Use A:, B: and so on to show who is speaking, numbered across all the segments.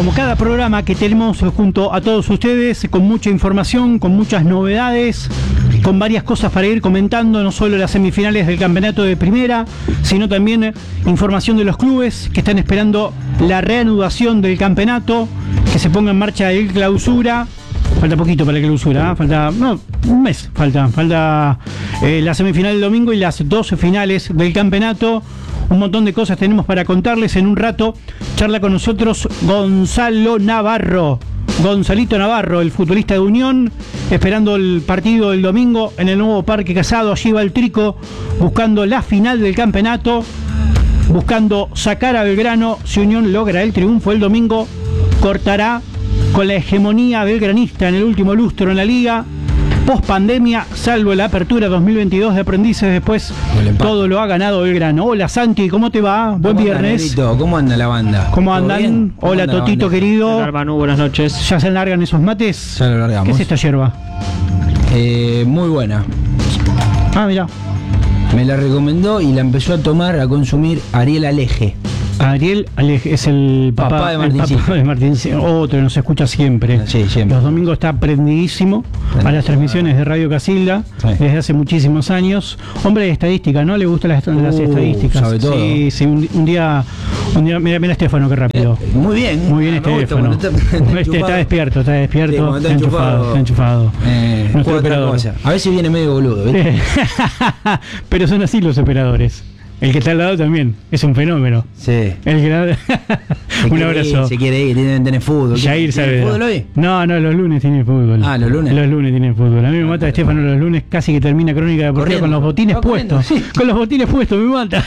A: como cada programa que tenemos junto a todos ustedes, con mucha información, con muchas novedades, con varias cosas para ir comentando, no solo las semifinales del campeonato de primera, sino también información de los clubes que están esperando la reanudación del campeonato, que se ponga en marcha el clausura. Falta poquito para la clausura, un mes falta la semifinal del domingo y las 12 finales del campeonato. Un montón de cosas tenemos para contarles. En un rato charla con nosotros Gonzalito Navarro, el futbolista de Unión, esperando el partido del domingo en el nuevo Parque Casado. Allí va el Trico buscando la final del campeonato, buscando sacar a Belgrano. Si Unión logra el triunfo el domingo, cortará con la hegemonía belgranista en el último lustro en la liga. Post pandemia, salvo la apertura 2022 de Aprendices, después todo lo ha ganado Belgrano. Hola Santi, ¿cómo te va? Buen viernes.
B: ¿Cómo anda la banda?
A: ¿Cómo andan? Bien? Hola Totito querido.
C: Hola Manu, buenas noches.
A: ¿Ya se largan esos mates?
B: Ya lo largamos.
A: ¿Qué es esta yerba?
B: Muy buena.
A: Ah, mirá.
B: Me la recomendó y la empezó a tomar, a consumir Ariel Aleje.
A: Ariel Aleje es el papá de Martincito. Otro que nos escucha siempre.
B: Sí, siempre.
A: Los domingos está prendidísimo a las transmisiones de Radio Casilda, sí, desde hace muchísimos años. Hombre de estadística, ¿no? Le gustan las estadísticas.
B: Sabe todo.
A: Sí, un día, mira Estefano, qué rápido.
B: Muy bien.
A: Muy bien Estefano. Está despierto,
B: sí,
A: está enchufado. Nuestro operador.
B: A veces viene medio boludo, ¿viste?
A: Pero son así los operadores. El que está al lado también es un fenómeno.
B: Sí.
A: Un abrazo.
B: Se quiere ir, tienen que tener fútbol.
A: Jair Saavedra.
B: ¿Fútbol hoy?
A: No, los lunes tiene fútbol.
B: Ah, los lunes.
A: Los lunes tiene fútbol. A mí me mata Estefano los lunes, casi que termina Crónica Deportiva con los botines puestos. Sí. Con los botines puestos, me mata.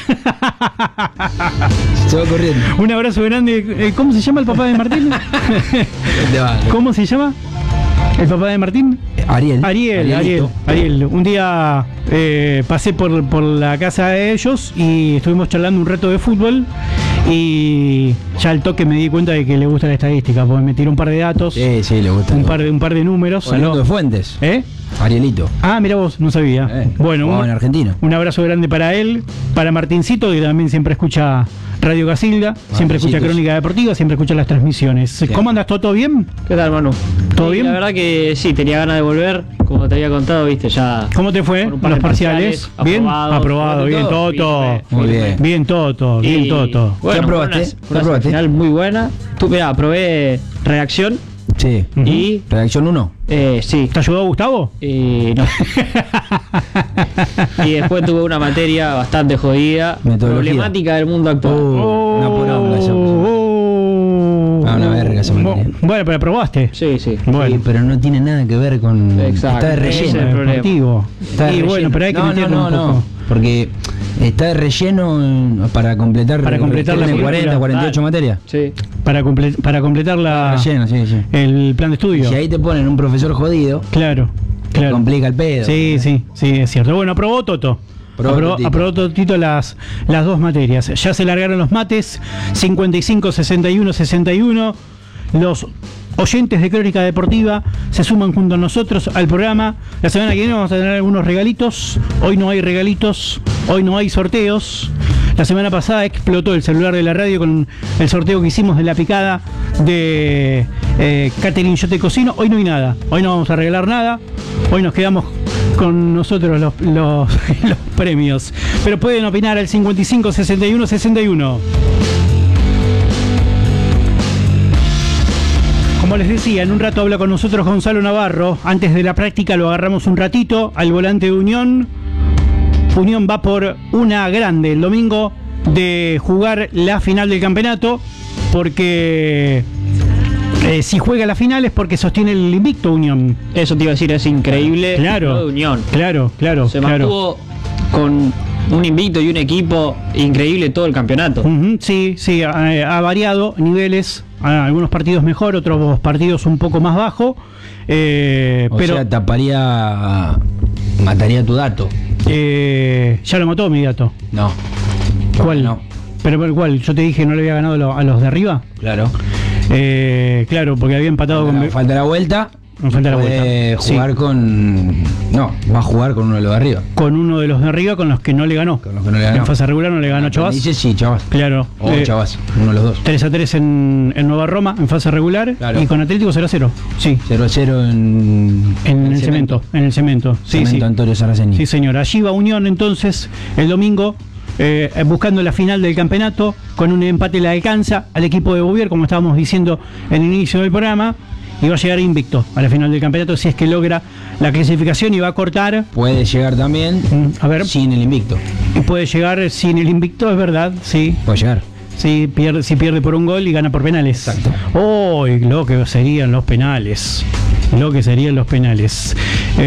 B: Se va corriendo.
A: Un abrazo grande. ¿Cómo se llama el papá de Martín? ¿Cómo se llama? ¿El papá de Martín? Ariel. Un día pasé por la casa de ellos y estuvimos charlando un rato de fútbol y ya al toque me di cuenta de que le gusta la estadística, porque me tiró un par de datos.
B: Sí, le gusta.
A: Un par de números.
B: Hablando de fuentes. Arielito.
A: Ah, mira vos, no sabía. Bueno,
B: en Argentina.
A: Un abrazo grande para él, para Martincito, que también siempre escucha Radio Casilda, siempre escucha Crónica Deportiva, siempre escucha las transmisiones. Bien. ¿Cómo andas? ¿Todo bien?
C: ¿Qué tal, Manu?
A: ¿Todo bien?
C: La verdad que sí, tenía ganas de volver, como te había contado, viste, ya.
A: ¿Cómo te fue los parciales? ¿Bien? Aprobado, bien, Toto.
B: Muy bien.
A: Bien, Toto.
C: Bueno,
B: ¿qué aprobaste?
C: Una final muy buena. Aprobé redacción.
B: Sí.
C: Y
B: redacción 1.
C: Sí.
A: ¿Te ayudó Gustavo?
C: No. Y después tuve una materia bastante jodida, problemática del mundo actual.
B: Una poronga esa. Una verga esa materia.
A: Bueno, pero aprobaste.
C: Sí.
B: Bueno. Sí, pero no tiene nada que ver con...
C: Exacto.
B: Está de relleno.
A: Y bueno, pero hay que meterlo un poco.
B: Porque está de relleno para completar la 40, 48 materias.
A: Sí. Para completar la
B: relleno, sí.
A: El plan de estudio.
B: Si ahí te ponen un profesor jodido,
A: claro.
B: complica el pedo.
A: Sí, es cierto. Bueno, aprobó Toto. Aprobó Totito las dos materias. Ya se largaron los mates. 55, 61, 61. Los oyentes de Crónica Deportiva se suman junto a nosotros al programa. La semana que viene vamos a tener algunos regalitos. Hoy no hay regalitos, hoy no hay sorteos. La semana pasada explotó el celular de la radio con el sorteo que hicimos de la picada de Catherine Yo Te Cocino. Hoy no hay nada, hoy no vamos a regalar nada. Hoy nos quedamos con nosotros los premios. Pero pueden opinar al 55 61 61. Como les decía, en un rato habla con nosotros Gonzalo Navarro. Antes de la práctica lo agarramos un ratito al volante de Unión. Unión va por una grande el domingo de jugar la final del campeonato, porque si juega la final es porque sostiene el invicto Unión.
C: Eso te iba a decir, es increíble.
A: Claro,
C: de Unión.
A: Claro.
C: Se mantuvo con un invicto y un equipo increíble todo el campeonato.
A: Sí, ha variado niveles, algunos partidos mejor, otros partidos un poco más bajo.
B: Pero mataría tu dato.
A: Ya lo mató mi dato.
B: No.
A: ¿Cuál?
B: No.
A: ¿Pero por cuál? Yo te dije no le había ganado a los de arriba.
B: Claro.
A: Claro, porque había empatado con...
B: Falta la vuelta
A: enfrenta la vuelta.
B: Puede jugar con... No, va a jugar con uno de los de arriba.
A: Con uno de los de arriba con los que no le ganó.
B: Con los que no le ganó.
A: En fase regular no le ganó a Chavas.
B: Dice sí, Chavas.
A: Claro.
B: O Chavas, uno de los dos.
A: 3-3 en Nueva Roma, en fase regular.
B: Claro.
A: Y con Atlético 0-0. Sí.
B: 0-0 en
A: el cemento. En el cemento. Sí,
B: Cemento
A: sí.
B: Antonio Saraceni.
A: Sí, señor. Allí va Unión entonces el domingo. Buscando la final del campeonato, con un empate le alcanza al equipo de Bouvier, como estábamos diciendo en el inicio del programa, y va a llegar invicto a la final del campeonato si es que logra la clasificación y va a cortar.
B: Puede llegar también sin el invicto.
A: Puede llegar sin el invicto, es verdad, sí.
B: Puede llegar.
A: Sí, pierde por un gol y gana por penales.
B: Exacto.
A: Oh, lo que serían los penales. Lo que serían los penales.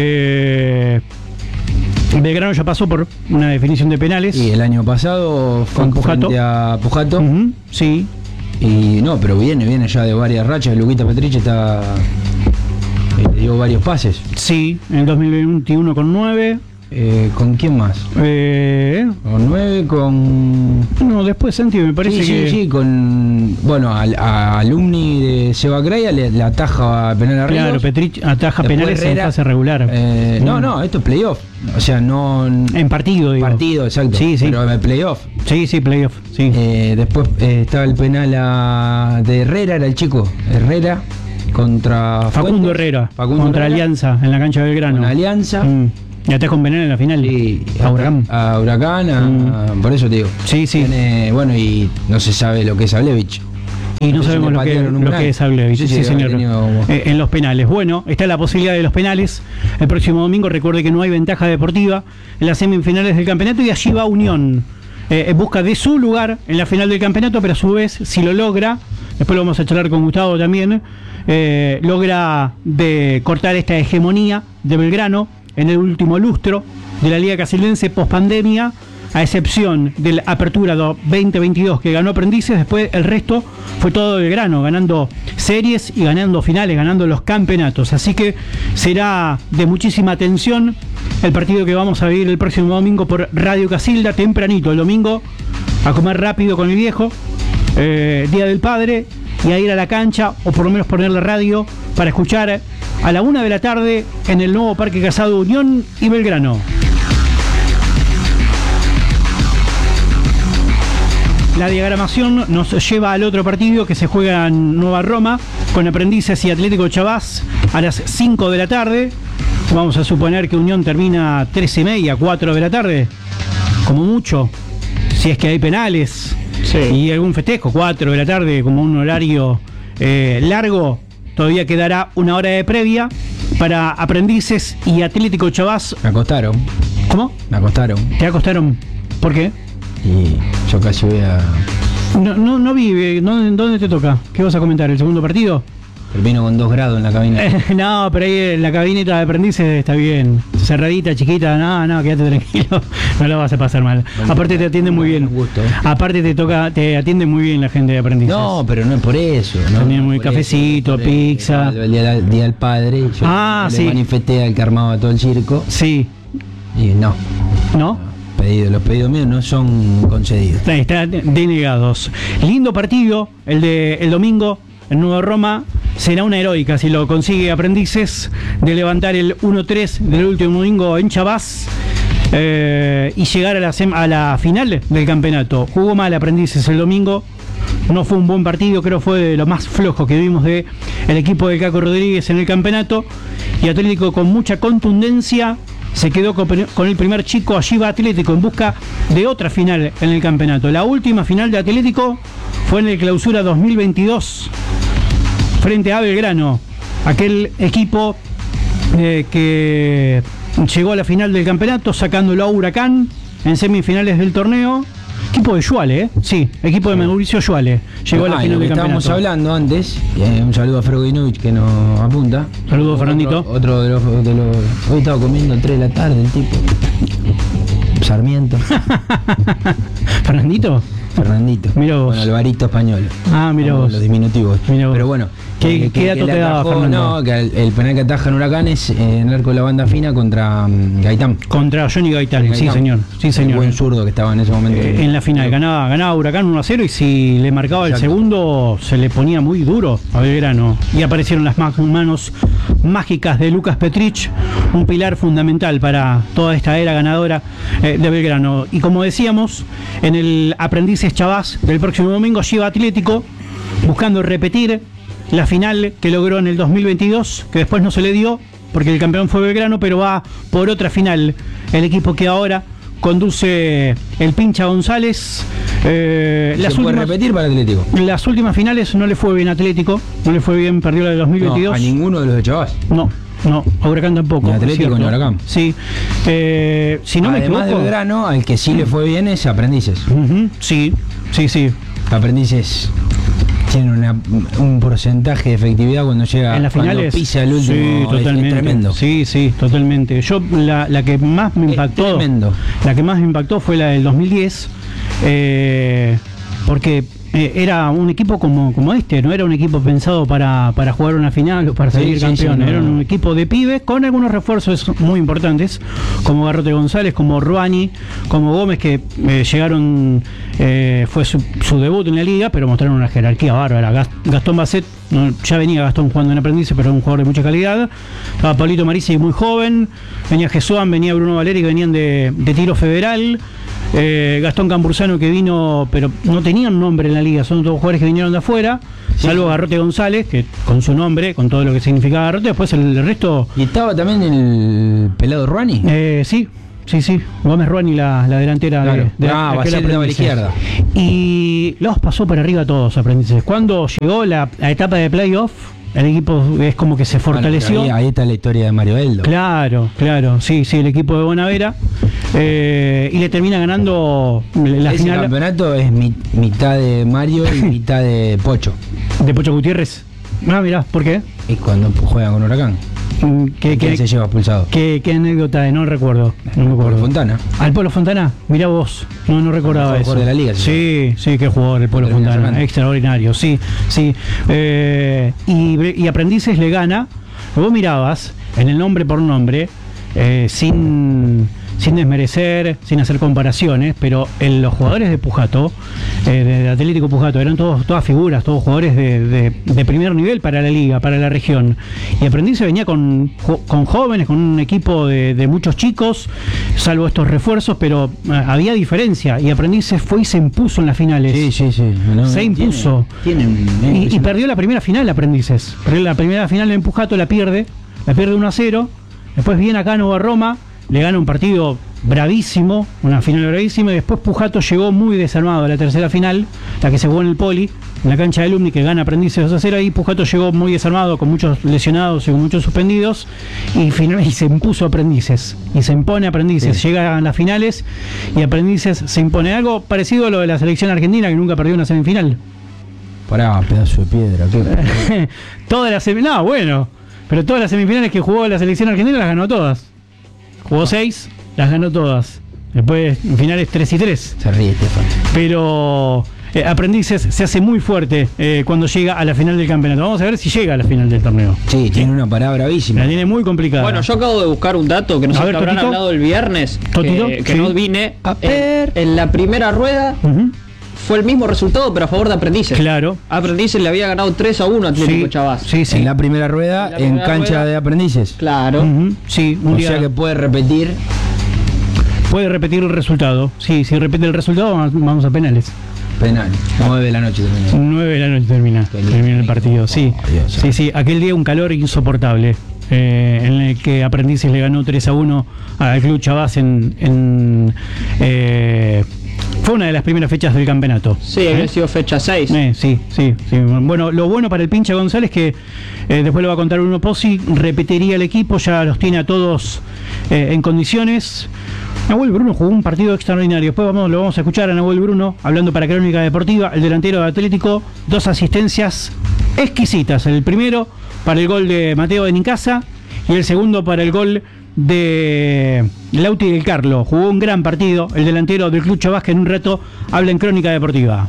A: Belgrano ya pasó por una definición de penales.
B: Y el año pasado fue
A: con Pujato.
B: Frente a Pujato.
A: Sí.
B: Y no, pero viene ya de varias rachas. Luquita Petriche está... le dio varios pases.
A: Sí, en el 2021 con 9.
B: ¿Con quién más? Con 9, con...
A: No, después Santi me parece que...
B: Sí, con... Bueno, a Alumni de Seba Creia le ataja penal arriba.
A: Claro, Petrich ataja después penales Herrera, en fase regular.
B: No, esto es playoff. O sea, no...
A: En partido, digo.
B: Partido, exacto.
A: Sí.
B: Pero en playoff.
A: Sí, playoff, sí.
B: Después estaba el penal de Herrera, era el chico. Herrera contra...
A: Facundo Herrera. Contra Alianza, en la cancha de Belgrano.
B: Con Alianza.
A: Y ataja un penal en la final.
B: Sí,
A: a Huracán.
B: A Huracán, por eso te digo.
A: Sí.
B: Bueno, y no se sabe lo que es Ablevich.
A: Y no sabemos lo que es Ablevich. Sí, señor. En los penales. Bueno, está la posibilidad de los penales. El próximo domingo, recuerde que no hay ventaja deportiva en las semifinales del campeonato y allí va Unión. En busca de su lugar en la final del campeonato, pero a su vez, si lo logra, después lo vamos a charlar con Gustavo también, logra de cortar esta hegemonía de Belgrano en el último lustro de la Liga Casildense post-pandemia, a excepción de la Apertura 2022 que ganó Aprendices. Después el resto fue todo Belgrano, ganando series y ganando finales, ganando los campeonatos. Así que será de muchísima atención el partido que vamos a vivir el próximo domingo por Radio Casilda, tempranito el domingo, a comer rápido con el viejo, Día del Padre, y a ir a la cancha, o por lo menos poner la radio para escuchar a la 1 de la tarde en el nuevo Parque Casado Unión y Belgrano. La diagramación nos lleva al otro partido que se juega en Nueva Roma con Aprendices y Atlético Chavás a las 5 de la tarde. Vamos a suponer que Unión termina 3:30, 4 de la tarde, como mucho, si es que hay penales. Sí. Y algún festejo, 4 de la tarde, como un horario largo. Todavía quedará una hora de previa para Aprendices y Atlético Chavás.
B: Me acostaron.
A: ¿Cómo?
B: Me acostaron.
A: ¿Te acostaron? ¿Por qué?
B: Y yo casi voy a...
A: No vi. ¿Dónde te toca? ¿Qué vas a comentar? ¿El segundo partido?
B: Termino con 2 grados en la cabineta.
A: No, pero ahí en la cabineta de Aprendices está bien. Cerradita, chiquita. No, quédate tranquilo. No la vas a pasar mal. Bueno, aparte te atienden muy bien.
B: Gusto.
A: Aparte te atiende muy bien la gente de Aprendices.
B: No, pero no es por eso. No,
A: también muy cafecito, eso, pizza.
B: El día del padre. Yo le manifesté al que armaba todo el circo.
A: Sí.
B: Y no.
A: ¿No?
B: Los pedidos míos no son concedidos.
A: Están denegados. Lindo partido el domingo en Nueva Roma. Será una heroica si lo consigue Aprendices de levantar el 1-3 del último domingo en Chavás y llegar a la final del campeonato. Jugó mal Aprendices el domingo. No fue un buen partido, creo fue de lo más flojo que vimos de el equipo de Caco Rodríguez en el campeonato. Y Atlético con mucha contundencia se quedó con el primer chico. Allí va Atlético en busca de otra final en el campeonato. La última final de Atlético fue en el Clausura 2022 frente a Belgrano, aquel equipo que llegó a la final del campeonato sacándolo a Huracán en semifinales del torneo. Equipo de Yuale, sí, equipo de Mauricio Yuale. Llegó a la final del campeonato.
B: Estábamos hablando antes, un saludo a Fergoinovich que nos apunta.
A: Saludos, Fernandito.
B: Otro de los... Hoy estaba comiendo 3 de la tarde el tipo. Sarmiento.
A: ¿Fernandito?
B: Fernandito.
A: Mirá vos.
B: Con Alvarito Español.
A: Mirá vos.
B: Los diminutivos.
A: Mirá vos.
B: Pero bueno.
A: ¿Qué dato te daba, Fernando?
B: No, que el penal que ataja en Huracanes en el arco de la banda fina contra Gaitán.
A: Contra Johnny Gaitán, sí señor. Sí, señor.
B: El buen zurdo que estaba en ese momento.
A: En la final, ganaba Huracán 1-0 y si le marcaba el segundo se le ponía muy duro a Belgrano. Y aparecieron las manos mágicas de Lucas Petrich, un pilar fundamental para toda esta era ganadora de Belgrano. Y como decíamos, en el Aprendices Chavás del próximo domingo lleva Atlético buscando repetir la final que logró en el 2022, que después no se le dio porque el campeón fue Belgrano, pero va por otra final el equipo que ahora conduce el Pincha González.
B: ¿Se puede repetir para Atlético?
A: Las últimas finales no le fue bien a Atlético, no le fue bien, perdió la de 2022.
B: No, a ninguno de los de Chavás.
A: No, a Huracán tampoco.
B: Ni Atlético ni Huracán.
A: Sí. Si no
B: Además
A: me equivoco,
B: de Belgrano, al que sí le fue bien es Aprendices.
A: Sí.
B: Aprendices tienen un porcentaje de efectividad cuando llega
A: en las finales,
B: pisa el último.
A: Sí, totalmente.
B: Es tremendo.
A: Sí, totalmente. Yo la que más me impactó, la que más me impactó fue la del 2010, porque era un equipo como este, no era un equipo pensado para jugar una final o para salir campeón, era un equipo de pibes con algunos refuerzos muy importantes, como Garrote González, como Ruani, como Gómez, que llegaron, fue su debut en la liga, pero mostraron una jerarquía bárbara. Gastón Basset, ya venía Gastón jugando en Aprendices, pero era un jugador de mucha calidad. Estaba Pablito Marisi, muy joven, venía Jesuán, venía Bruno Valeri, que venían de Tiro Federal. Gastón Cambursano, que vino, pero no tenían nombre en la liga, son todos jugadores que vinieron de afuera, salvo Garrote González, que con su nombre, con todo lo que significaba Garrote, después el resto.
B: ¿Y estaba también el pelado Ruani?
A: Sí, Gómez Ruani, la delantera,
B: claro,
A: de
B: va a ser de la izquierda.
A: Y los pasó por arriba a todos Aprendices. Cuando llegó la etapa de playoff, el equipo es como que se fortaleció.
B: Ahí está la historia de Mario Eldo.
A: Claro, sí, el equipo de Bonavera. Y le termina ganando la
B: Ese
A: final.
B: El campeonato es mitad de Mario y mitad de Pocho.
A: ¿De Pocho Gutiérrez? Mirá, ¿por qué?
B: Es cuando juegan con Huracán. ¿Quién se lleva expulsado?
A: ¿Qué anécdota? No recuerdo.
B: Polo Fontana.
A: ¿Al Polo Fontana? Mirá vos, no recordaba eso.
B: Jugador de la liga.
A: Sí, qué jugador el Polo Fontana. Extraordinario, sí. Y Aprendices le gana. Vos mirabas en el nombre por nombre, sin desmerecer, sin hacer comparaciones, pero los jugadores de Pujato, de Atlético Pujato, eran todas figuras, todos jugadores de primer nivel para la liga, para la región. Y Aprendices venía con jóvenes, con un equipo de muchos chicos, salvo estos refuerzos, pero había diferencia. Y Aprendices fue y se impuso en las finales.
B: Sí.
A: Se impuso. Y perdió la primera final Aprendices. Perdió la primera final en Pujato, la pierde 1-0. Después viene acá a Nueva Roma, le gana un partido bravísimo, una final bravísima, y después Pujato llegó muy desarmado a la tercera final, la que se jugó en el Poli, en la cancha de Alumni, que gana Aprendices 2-0, ahí Pujato llegó muy desarmado, con muchos lesionados y con muchos suspendidos, y se impuso Aprendices, y se impone Aprendices, llega a las finales, y Aprendices se impone. Algo parecido a lo de la selección argentina, que nunca perdió una semifinal.
B: Pará, pedazo de piedra.
A: Todas las semifinales, pero todas las semifinales que jugó la selección argentina las ganó todas. Jugó 6, las ganó todas. Después, en finales 3-3.
B: Se ríe, Estefan.
A: Pero Aprendices se hace muy fuerte cuando llega a la final del campeonato. Vamos a ver si llega a la final del torneo.
B: Sí, tiene una parada bravísima.
A: La tiene muy complicada.
C: Bueno, yo acabo de buscar un dato que no sé si habrán hablado el viernes, que no vine. En la primera rueda fue el mismo resultado, pero a favor de Aprendices.
A: Claro.
C: Aprendices le había ganado 3-1 a Atlético Chavás.
A: Sí.
B: En la primera rueda, en cancha de Aprendices.
C: Claro.
A: Sí,
B: o sea que puede repetir.
A: Puede repetir el resultado. Sí, si repite el resultado, vamos a penales.
B: Penal. 9 de la noche termina.
A: 9 de la noche termina el partido. Sí. Sí. Aquel día un calor insoportable. En el que Aprendices le ganó 3-1 al Club Chavás fue una de las primeras fechas del campeonato.
C: Sí, había sido fecha 6.
A: Sí. Bueno, lo bueno para el Pincha González, que después lo va a contar Bruno Pozzi, repetiría el equipo, ya los tiene a todos en condiciones. Nahuel Bruno jugó un partido extraordinario. Después lo vamos a escuchar a Nahuel Bruno hablando para Crónica Deportiva, el delantero de Atlético, 2 asistencias exquisitas. El primero para el gol de Mateo de Nincasa y el segundo para el gol de Lauti del Carlo. Jugó un gran partido, el delantero del Club Chavás, que en un rato habla en Crónica Deportiva.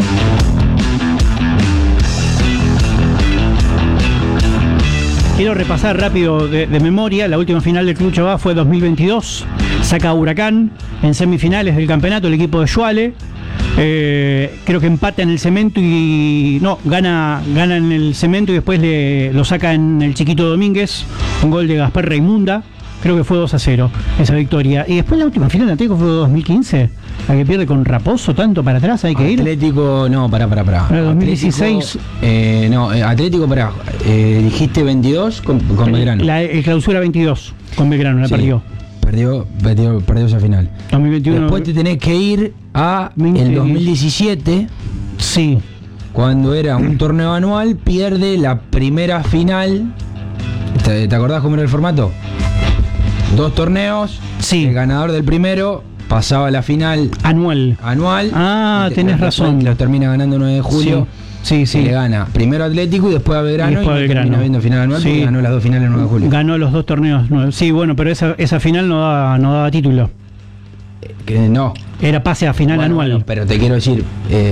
A: Quiero repasar rápido de memoria. La última final del Club Chavás fue 2022. Saca a Huracán en semifinales del campeonato el equipo de Schwale. Creo que empata en el Cemento y... No, gana en el Cemento y después lo saca en el Chiquito Domínguez. Un gol de Gaspar Raimunda. Creo que fue 2-0 esa victoria. Y después la última final de Atlético fue 2015. La que pierde con Raposo, tanto para atrás hay que ir.
B: Atlético, no, pará.
A: 2016.
B: Atlético, pará. Dijiste 22 con Belgrano.
A: El clausura 22 con Belgrano, la perdió.
B: Perdió esa final.
A: 2021.
B: Después te tenés que ir a el 2017.
A: Sí.
B: Cuando era un torneo anual, pierde la primera final. ¿Te acordás cómo era el formato? 2 torneos.
A: Sí.
B: El ganador del primero pasaba a la final
A: anual.
B: Tenés razón. Lo termina ganando 9 de julio.
A: Sí.
B: Le gana primero Atlético y después a Belgrano. Y termina viendo final anual porque ganó las 2 finales el 9 de julio.
A: Ganó los 2 torneos. Sí, bueno, pero esa final no daba título.
B: No.
A: Era pase a final anual.
B: Bueno, pero te quiero decir,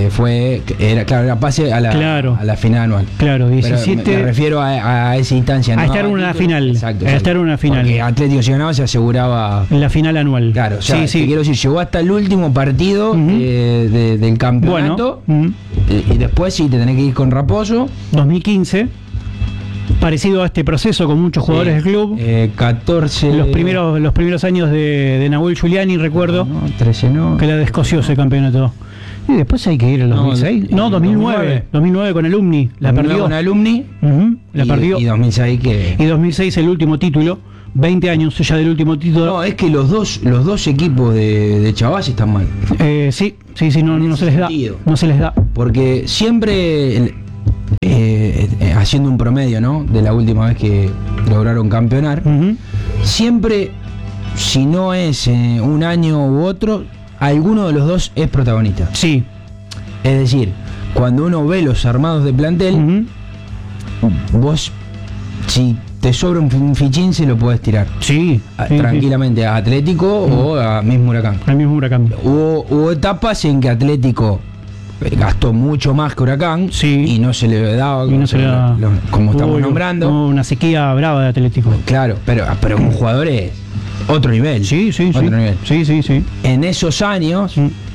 B: era pase a la final anual.
A: Claro, 17.
B: Me refiero a esa instancia.
A: A estar en una final.
B: Exacto.
A: A estar en una final.
B: Porque Atlético, si ganaba, se aseguraba
A: la final anual.
B: Claro, o sea, te quiero decir, llegó hasta el último partido del campeonato.
A: Bueno,
B: y después sí, te tenés que ir con Raposo.
A: 2015. Parecido a este proceso con muchos jugadores del club.
B: 14.
A: Los primeros años de Nahuel Giuliani, recuerdo.
B: 13 no.
A: Que la descoció ese campeonato. Y después hay que ir al 2006. 2009. 2009 con Alumni. La perdió.
B: Con Alumni.
A: La perdió.
B: Y 2006 que.
A: Y 2006 el último título. 20 años ya del último título.
B: No, es que los dos equipos de Chavás están mal.
A: Sí, no se les da. No se les da.
B: Porque siempre. Haciendo un promedio, ¿no? De la última vez que lograron campeonar, siempre, si no es un año u otro, alguno de los dos es protagonista.
A: Sí.
B: Es decir, cuando uno ve los armados de plantel, vos, si te sobra un fichín, se lo podés tirar.
A: Sí.
B: Tranquilamente a Atlético o a mismo Huracán.
A: Al mismo Huracán.
B: Hubo etapas en que Atlético gastó mucho más que Huracán y no se le daba, como estamos nombrando.
A: Una sequía brava de Atlético.
B: Claro, pero con jugadores otro nivel.
A: Sí.
B: Nivel.
A: Sí.
B: En esos años,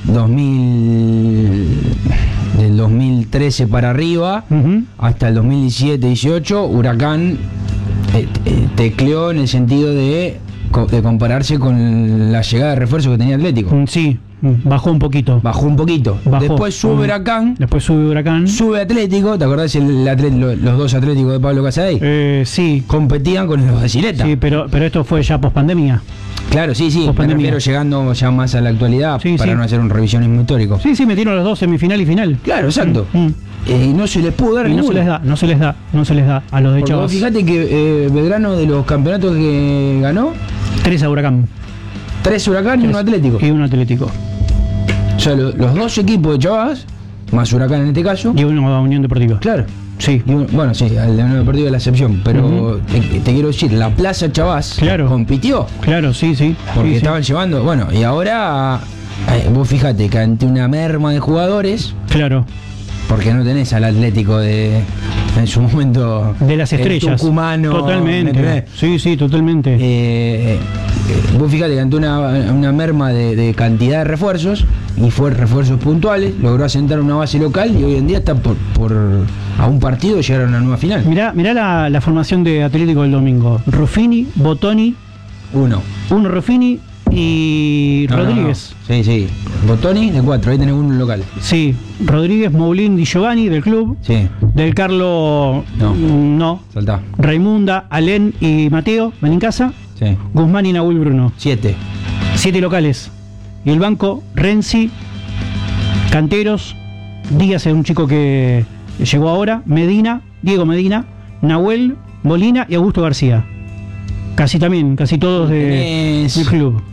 B: del 2013 para arriba, hasta el 2017-18, Huracán tecleó en el sentido de compararse con la llegada de refuerzo que tenía Atlético.
A: Sí. Bajó un poquito.
B: Después sube Huracán. Sube Atlético. ¿Te acordás los dos Atléticos de Pablo Casadei?
A: Sí.
B: Competían con los de Sileta.
A: Sí, pero esto fue ya pospandemia.
B: Claro, sí. Me refiero llegando ya más a la actualidad para no hacer un revisionismo histórico.
A: Sí, metieron los dos semifinal y final.
B: Claro, exacto. Y no se les pudo dar ninguno.
A: No se les da a los de Chavas.
B: Fíjate que Belgrano, de los campeonatos que ganó,
A: 3 a Huracán.
B: 3 Huracán y 1 Atlético.
A: Y 1 Atlético.
B: O sea, los dos equipos de Chavas, más Huracán en este caso.
A: Y 1 a Unión Deportiva.
B: Claro.
A: Sí.
B: Bueno, sí, el de Unión Deportiva es la excepción. Pero te quiero decir, la Plaza Chavás compitió.
A: Claro, sí.
B: Porque estaban llevando. Bueno, y ahora vos fíjate que ante una merma de jugadores.
A: Claro.
B: Porque no tenés al Atlético en su momento
A: de las estrellas.
B: Tucumano.
A: Totalmente. Sí, totalmente.
B: Vos fíjate que ante una merma de cantidad de refuerzos, y fue refuerzos puntuales, logró asentar una base local y hoy en día está a un partido de llegar a una nueva final.
A: Mirá la formación de Atlético del domingo. Ruffini, Bottoni.
B: Uno
A: Ruffini y Rodríguez.
B: No. Sí. Bottoni de 4, ahí tenés uno local.
A: Sí. Rodríguez, Moulin, Di Giovanni del club.
B: Sí.
A: Del Carlo. No.
B: Saltá.
A: Raimunda, Alén y Mateo, Benincasa.
B: Sí.
A: Guzmán y Nahuel Bruno.
B: 7
A: locales. Y el banco, Renzi, Canteros, Díaz es un chico que llegó ahora, Diego Medina, Nahuel, Molina y Augusto García. Casi todos del club.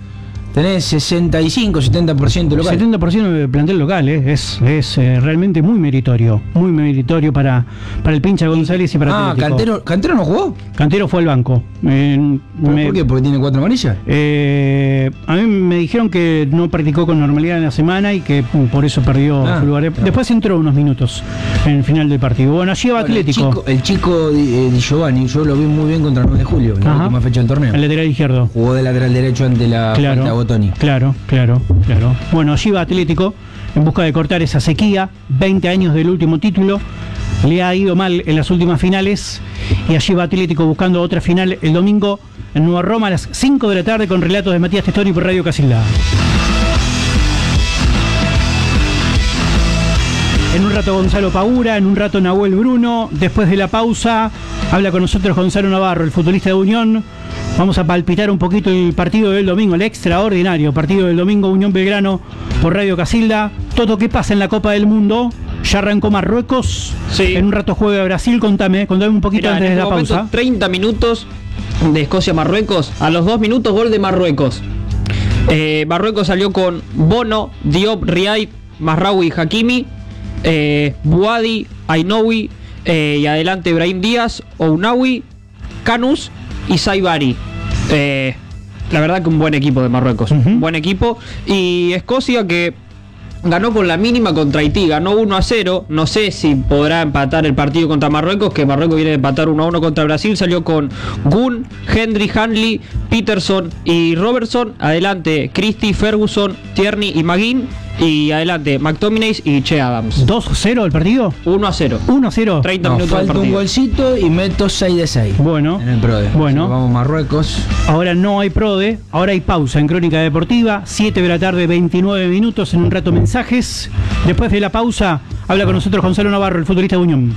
B: tenés 65, 70% local.
A: 70% de plantel local, es realmente muy meritorio para el Pincha González y para Atlético.
B: ¿Cantero no jugó?
A: Cantero fue al banco.
B: ¿Por qué? ¿Porque tiene 4 amarillas?
A: A mí me dijeron que no practicó con normalidad en la semana y que por eso perdió su lugar. Después entró unos minutos en el final del partido. Bueno, allí va Atlético.
B: El chico Di Giovanni, yo lo vi muy bien contra el 9 de julio, en la última fecha del torneo.
A: El lateral izquierdo.
B: Jugó de lateral derecho ante la Botoni.
A: Claro. Bueno, allí va Atlético en busca de cortar esa sequía. 20 años del último título. Le ha ido mal en las últimas finales. Y allí va Atlético buscando otra final el domingo en Nueva Roma a las 5 de la tarde con relatos de Matías Testori por Radio Casilda. En un rato Gonzalo Paura, en un rato Nahuel Bruno. Después de la pausa habla con nosotros Gonzalo Navarro, el futbolista de Unión. Vamos a palpitar un poquito el partido del domingo, el extraordinario partido del domingo, Unión Belgrano por Radio Casilda. Todo ¿qué pasa en la Copa del Mundo? Ya arrancó Marruecos. Sí. En un rato juega Brasil. Contame un poquito antes de la pausa.
C: 30 minutos de Escocia-Marruecos. A los 2 minutos gol de Marruecos. Marruecos salió con Bono, Diop, Riaid, Masraoui y Hakimi. Bouadi, Ainoui y adelante Brahim Díaz, Ounaoui, Kanous y Saibari. La verdad que un buen equipo de Marruecos, buen equipo. Y Escocia que ganó con la mínima contra Haití, ganó 1-0. No sé si podrá empatar el partido contra Marruecos, que Marruecos viene de empatar 1-1 contra Brasil. Salió con Gunn, Hendry, Hanley, Peterson y Robertson. Adelante Christie, Ferguson, Tierney y McGinn. Y adelante McTominay y Che Adams.
A: 2-0 el partido.
C: 1-0.
A: 1-0.
C: 30 minutos
B: del partido. Un golcito y meto 6 de 6.
A: Bueno.
B: En el PRODE.
A: Bueno.
B: Vamos Marruecos.
A: Ahora no hay PRODE. Ahora hay pausa en Crónica Deportiva. 7 de la tarde, 29 minutos. En un rato mensajes. Después de la pausa habla con nosotros Gonzalo Navarro, el futbolista de Unión.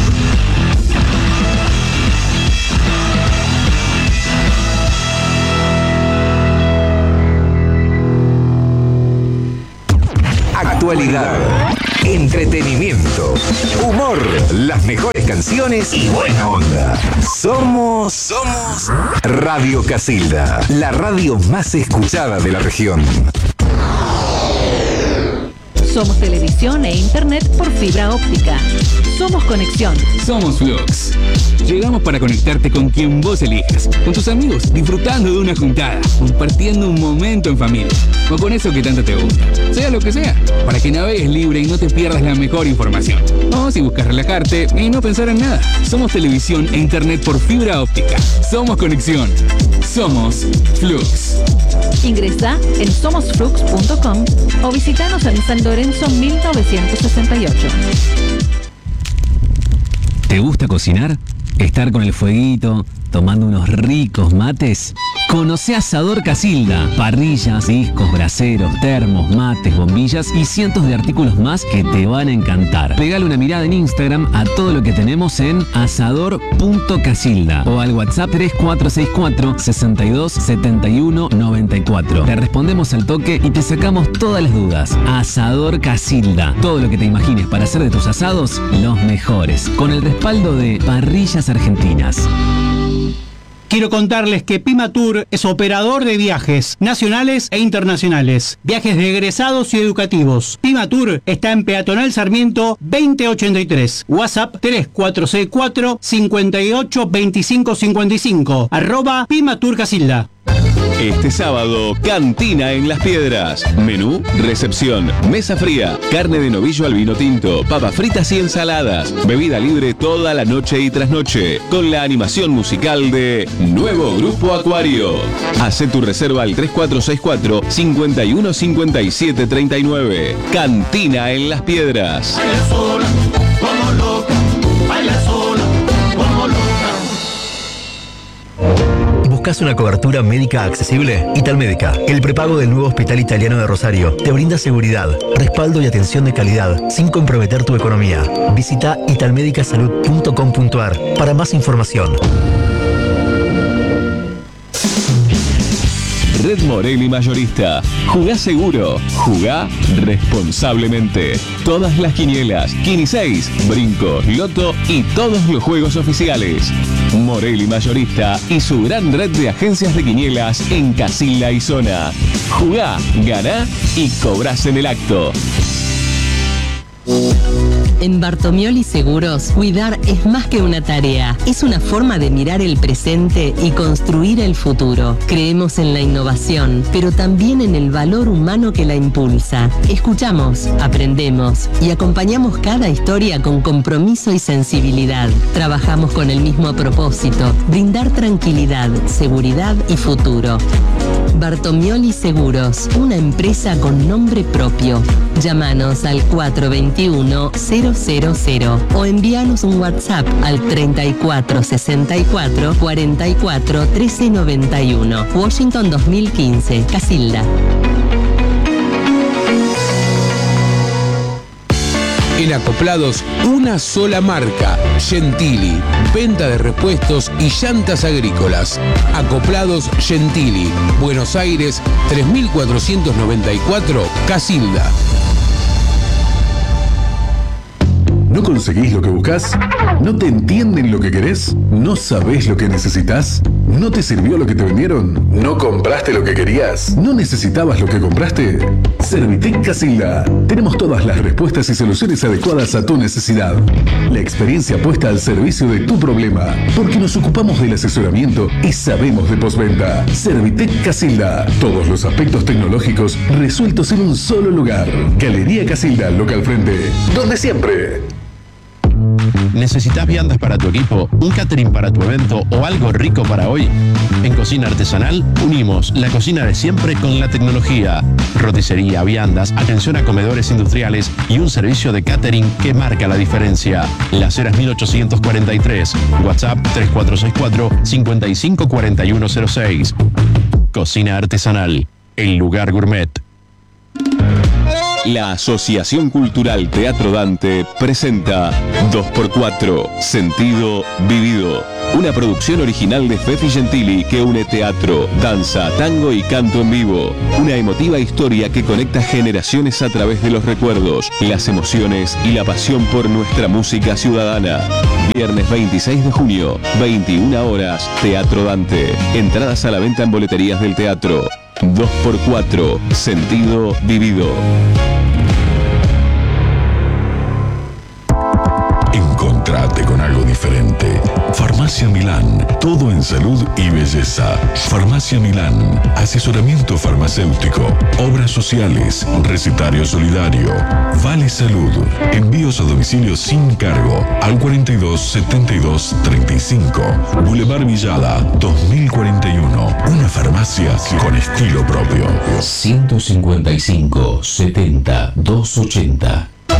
D: Actualidad, entretenimiento, humor, las mejores canciones y buena onda. Somos Radio Casilda, la radio más escuchada de la región.
E: Somos televisión e internet por fibra óptica. Somos conexión.
F: Somos Flux. Llegamos para conectarte con quien vos elijas, con tus amigos, disfrutando de una juntada, compartiendo un momento en familia, o con eso que tanto te gusta, sea lo que sea, para que navegues libre y no te pierdas la mejor información. O si buscas relajarte y no pensar en nada, somos televisión e internet por fibra óptica. Somos conexión. Somos Flux.
E: Ingresa en somosflux.com o visitanos en San Lorenzo 1968.
G: ¿Te gusta cocinar? ¿Estar con el fueguito, tomando unos ricos mates? Conoce Asador Casilda. Parrillas, discos, braseros, termos, mates, bombillas y cientos de artículos más que te van a encantar. Pegale una mirada en Instagram a todo lo que tenemos en asador.casilda o al WhatsApp 3464 62 71 94. Te respondemos al toque y te sacamos todas las dudas. Asador Casilda. Todo lo que te imagines para hacer de tus asados los mejores. Con el respaldo de Parrillas Argentinas.
A: Quiero contarles que Pimatur es operador de viajes nacionales e internacionales, viajes de egresados y educativos. Pimatur está en Peatonal Sarmiento 2083, WhatsApp 3464 58 25 55, @Pimatur Casilda.
H: Este sábado, Cantina en Las Piedras. Menú, recepción, mesa fría, carne de novillo al vino tinto, papas fritas y ensaladas. Bebida libre toda la noche y trasnoche, con la animación musical de Nuevo Grupo Acuario. Hacé tu reserva al 3464 51 57 39. Cantina en Las Piedras.
I: Baila sola, como loca, baila sola, como loca.
J: ¿Buscas una cobertura médica accesible? Italmédica, el prepago del nuevo Hospital Italiano de Rosario, te brinda seguridad, respaldo y atención de calidad, sin comprometer tu economía. Visita italmedicasalud.com.ar para más información.
H: Red Morelli Mayorista. Jugá seguro, jugá responsablemente. Todas las quinielas, Quiniseis, Brinco, Loto y todos los juegos oficiales. Morelli Mayorista y su gran red de agencias de quinielas en Casilda y zona. Jugá, ganá y cobrás en el acto.
K: En Bartomioli Seguros, cuidar es más que una tarea, es una forma de mirar el presente y construir el futuro. Creemos en la innovación, pero también en el valor humano que la impulsa. Escuchamos, aprendemos y acompañamos cada historia con compromiso y sensibilidad. Trabajamos con el mismo propósito, brindar tranquilidad, seguridad y futuro. Bartomioli Seguros, una empresa con nombre propio. Llámanos al 421-000 o envíanos un WhatsApp al 3464 44 1391. Washington 2015, Casilda.
L: En Acoplados, una sola marca, Gentili. Venta de repuestos y llantas agrícolas. Acoplados Gentili, Buenos Aires, 3494, Casilda.
M: ¿No conseguís lo que buscas? ¿No te entienden lo que querés? ¿No sabés lo que necesitas? ¿No te sirvió lo que te vendieron? ¿No compraste lo que querías? ¿No necesitabas lo que compraste? Servitec Casilda. Tenemos todas las respuestas y soluciones adecuadas a tu necesidad. La experiencia puesta al servicio de tu problema. Porque nos ocupamos del asesoramiento y sabemos de postventa. Servitec Casilda. Todos los aspectos tecnológicos resueltos en un solo lugar. Galería Casilda, local frente. Donde siempre.
N: ¿Necesitas viandas para tu equipo, un catering para tu evento o algo rico para hoy? En Cocina Artesanal unimos la cocina de siempre con la tecnología. Roticería, viandas, atención a comedores industriales y un servicio de catering que marca la diferencia. Las Heras 1843, WhatsApp 3464-554106. Cocina Artesanal, el lugar gourmet.
H: La Asociación Cultural Teatro Dante presenta 2x4, Sentido Vivido. Una producción original de Fefi Gentili que une teatro, danza, tango y canto en vivo. Una emotiva historia que conecta generaciones a través de los recuerdos, las emociones y la pasión por nuestra música ciudadana. Viernes 26 de junio, 21 horas, Teatro Dante. Entradas a la venta en boleterías del teatro. 2x4, Sentido Vivido.
O: Encontrate con algo diferente. Farmacia Milán, todo en salud y belleza. Farmacia Milán, asesoramiento farmacéutico, obras sociales, recetario solidario, Vale Salud, envíos a domicilio sin cargo al 42 72 35, Boulevard Villada 2041. Una farmacia con estilo propio.
P: 155 70 280.